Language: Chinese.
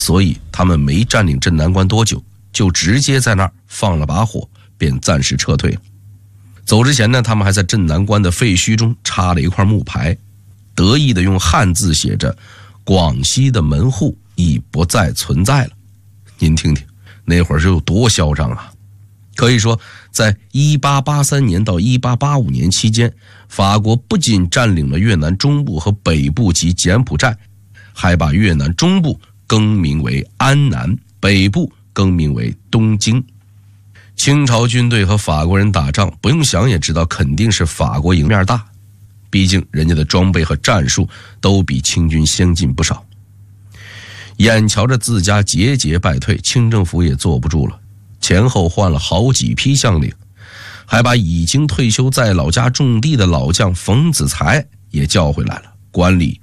所以他们没占领镇南关多久，就直接在那儿放了把火，便暂时撤退了。走之前呢，他们还在镇南关的废墟中插了一块木牌，得意地用汉字写着广西的门户已不再存在了。您听听，那会儿是有多嚣张啊！可以说，在1883年到1885年期间，法国不仅占领了越南中部和北部及柬埔寨，还把越南中部更名为安南，北部更名为东京。清朝军队和法国人打仗，不用想也知道肯定是法国赢面大，毕竟人家的装备和战术都比清军先进不少。眼瞧着自家节节败退，清政府也坐不住了，前后换了好几批将领，还把已经退休在老家种地的老将冯子材也叫回来了，管理